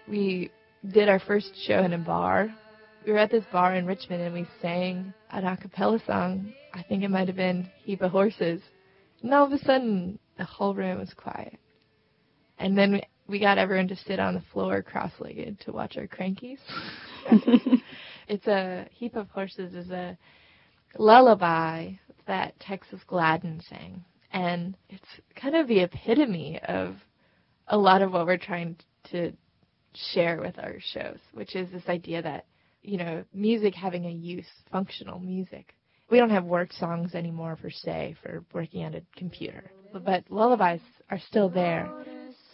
we did our first show in a bar. We were at this bar in Richmond, and we sang an a cappella song. I think it might have been Heap of Horses. And all of a sudden, the whole room was quiet. And then we got everyone to sit on the floor cross-legged to watch our Crankies. It's a Heap of Horses is a lullaby that Texas Gladden sang. And it's kind of the epitome of a lot of what we're trying to share with our shows, which is this idea that, you know, music having a use, functional music. We don't have work songs anymore per se for working at a computer, but lullabies are still there.